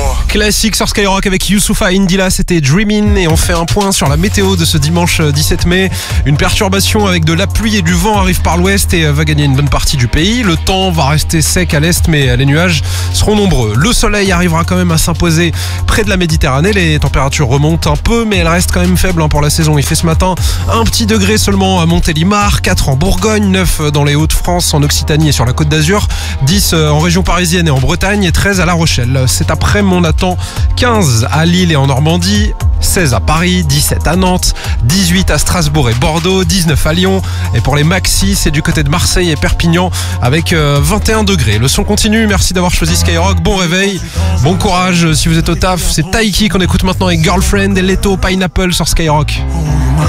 Classique sur Skyrock avec Youssoupha Indila, c'était Dreamin', et on fait un point sur la météo de ce dimanche 17 mai. Une perturbation avec de la pluie et du vent arrive par l'ouest et va gagner une bonne partie du pays. Le temps va rester sec à l'est, mais les nuages seront nombreux. Le soleil arrivera quand même à s'imposer près de la Méditerranée. Les températures remontent un peu, mais elles restent quand même faibles pour la saison. Il fait ce matin un petit degré seulement à Montélimar, 4 en Bourgogne, 9 dans les Hauts-de-France, en Occitanie et sur la Côte d'Azur, 10 en région parisienne et en Bretagne, et 13 à La Rochelle. Cet après-midi, on attend 15 à Lille et en Normandie, 16 à Paris, 17 à Nantes, 18 à Strasbourg et Bordeaux, 19 à Lyon. Et pour les maxis, c'est du côté de Marseille et Perpignan avec 21 degrés. Le son continue, merci d'avoir choisi Skyrock. Bon réveil, bon courage si vous êtes au taf. C'est Taiki qu'on écoute maintenant avec Girlfriend et Leto Pineapple sur Skyrock.